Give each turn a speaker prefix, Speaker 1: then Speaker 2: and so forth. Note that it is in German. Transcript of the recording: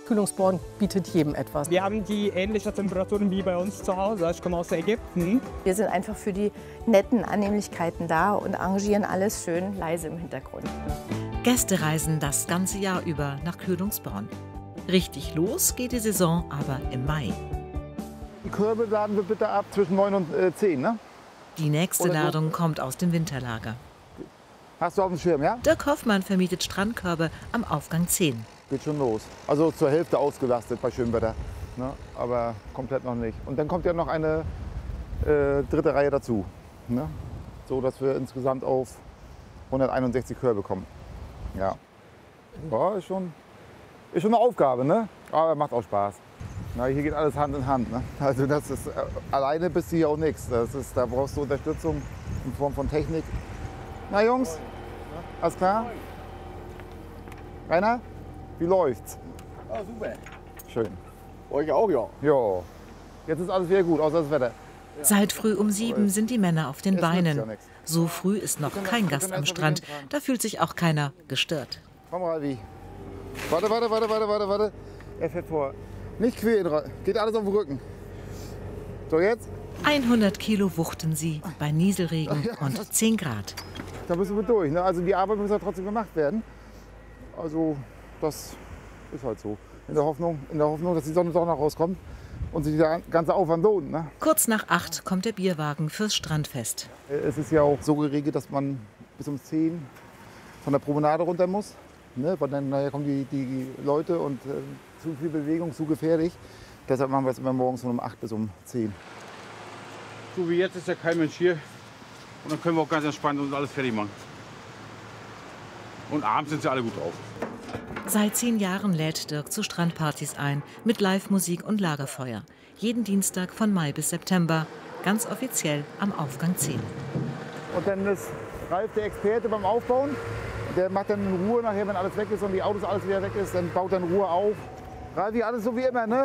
Speaker 1: Kühlungsborn bietet jedem etwas.
Speaker 2: Wir haben die ähnliche Temperaturen wie bei uns zu Hause. Ich komme aus Ägypten.
Speaker 3: Wir sind einfach für die netten Annehmlichkeiten da und arrangieren alles schön leise im Hintergrund.
Speaker 4: Gäste reisen das ganze Jahr über nach Kühlungsborn. Richtig los geht die Saison aber im Mai.
Speaker 5: Die Körbe laden wir bitte ab zwischen 9 und 10, ne?
Speaker 4: Die nächste
Speaker 5: Oder so.
Speaker 4: Ladung kommt aus dem Winterlager.
Speaker 5: Hast du auf dem Schirm, ja?
Speaker 4: Dirk Hoffmann vermietet Strandkörbe am Aufgang 10.
Speaker 5: Geht schon los. Also zur Hälfte ausgelastet bei Schönwetter, ne? Aber komplett noch nicht. Und dann kommt ja noch eine dritte Reihe dazu, ne? So dass wir insgesamt auf 161 Körbe kommen. Ja, ja ist schon eine Aufgabe, ne? Aber macht auch Spaß. Na, hier geht alles Hand in Hand, ne? Also das ist, alleine bist du hier auch nichts. Da brauchst du Unterstützung in Form von Technik. Na Jungs, alles klar? Rainer, wie läuft's?
Speaker 6: Ah, super.
Speaker 5: Schön.
Speaker 6: Euch auch, ja.
Speaker 5: Ja, jetzt ist alles wieder gut, außer das Wetter.
Speaker 4: Seit früh um 7 sind die Männer auf den
Speaker 5: Es nützt ja
Speaker 4: Beinen.
Speaker 5: nichts.
Speaker 4: So früh ist noch kein Gast am Strand. Da fühlt sich auch keiner gestört.
Speaker 5: Komm mal, wie? Warte. Er fährt vor. Nicht quälen, geht alles auf den Rücken. So, jetzt?
Speaker 4: 100 Kilo wuchten sie bei Nieselregen und 10 Grad.
Speaker 5: Da müssen wir durch. Ne? Also die Arbeit muss ja trotzdem gemacht werden. Also das ist halt so. In der Hoffnung, dass die Sonne doch noch rauskommt und sich der ganze Aufwand lohnt. Ne?
Speaker 4: Kurz nach 8 kommt der Bierwagen fürs Strandfest.
Speaker 5: Es ist ja auch so geregelt, dass man bis um 10 von der Promenade runter muss. Ne? Weil dann nachher kommen die Leute und zu viel Bewegung, zu gefährlich. Deshalb machen wir es immer morgens von um 8 bis um 10.
Speaker 6: So wie jetzt ist ja kein Mensch hier. Und dann können wir auch ganz entspannt uns alles fertig machen. Und abends sind sie alle gut drauf.
Speaker 4: Seit 10 Jahren lädt Dirk zu Strandpartys ein, mit Live-Musik und Lagerfeuer. Jeden Dienstag von Mai bis September, ganz offiziell am Aufgang 10.
Speaker 5: Und dann ist Ralf der Experte beim Aufbauen. Der macht dann in Ruhe nachher, wenn alles weg ist und die Autos alles wieder weg ist, dann baut er in Ruhe auf. Ralf, alles so wie immer, ne?